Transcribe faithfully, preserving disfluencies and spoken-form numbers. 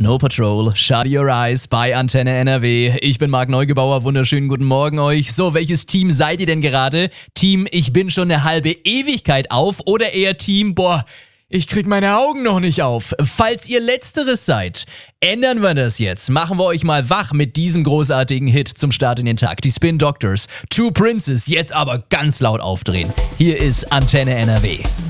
Snow Patrol, Shut Your Eyes bei Antenne N R W. Ich bin Marc Neugebauer, wunderschönen guten Morgen euch. So, welches Team seid ihr denn gerade? Team, ich bin schon eine halbe Ewigkeit auf oder eher Team, boah, ich krieg meine Augen noch nicht auf. Falls ihr Letzteres seid, ändern wir das jetzt. Machen wir euch mal wach mit diesem großartigen Hit zum Start in den Tag. Die Spin Doctors, Two Princes, jetzt aber ganz laut aufdrehen. Hier ist Antenne N R W.